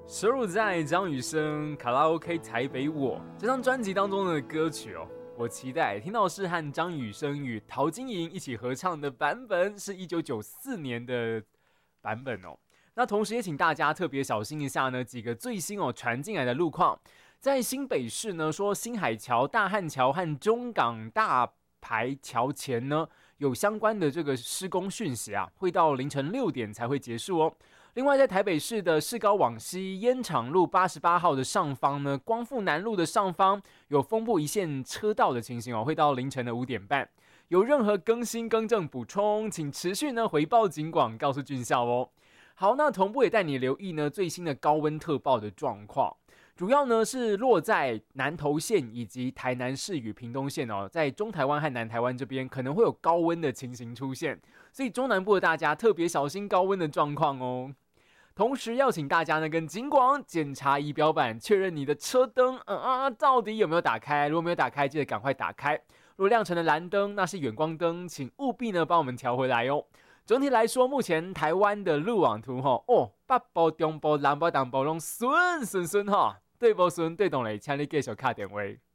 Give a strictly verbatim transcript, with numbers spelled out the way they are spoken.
收录在张雨生《卡拉 OK 台北我》这张专辑当中的歌曲哦。我期待听到的是和张雨生与陶晶莹一起合唱的版本，是一九九四年的版本哦。那同时也请大家特别小心一下呢，几个最新哦传进来的路况，在新北市呢说新海桥、大汉桥和中港大排桥前呢有相关的这个施工讯息啊，会到凌晨六点才会结束哦。另外，在台北市的市高往西烟厂路八十八号的上方呢，光复南路的上方有封布一线车道的情形哦，会到凌晨的五点半。有任何更新、更正、补充，请持续呢回报警广，告诉军校哦。好，那同步也带你留意呢最新的高温特报的状况。主要呢是落在南投县以及台南市与屏东县哦，在中台湾和南台湾这边可能会有高温的情形出现，所以中南部的大家特别小心高温的状况哦。同时要请大家呢跟警广检查仪表板，确认你的车灯，嗯啊，到底有没有打开？如果没有打开，记得赶快打开。如果亮成了蓝灯，那是远光灯，请务必呢帮我们调回来哦。整体来说，目前台湾的路网图哈，哦，北部、中部、南部、东部拢顺顺顺哈，对不顺对懂嘞，请你继续打电话。